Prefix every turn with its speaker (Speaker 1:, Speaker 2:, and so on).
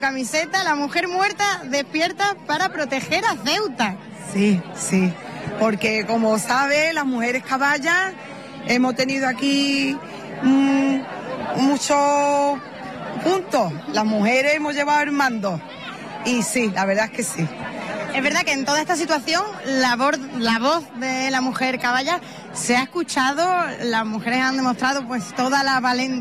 Speaker 1: Camiseta, la mujer muerta despierta para proteger a Ceuta.
Speaker 2: Sí, sí, porque como sabe, las mujeres caballas hemos tenido aquí muchos puntos. Las mujeres hemos llevado el mando y sí, la verdad es que sí.
Speaker 1: Es verdad que en toda esta situación la voz de la mujer caballa se ha escuchado, las mujeres han demostrado pues toda la valentía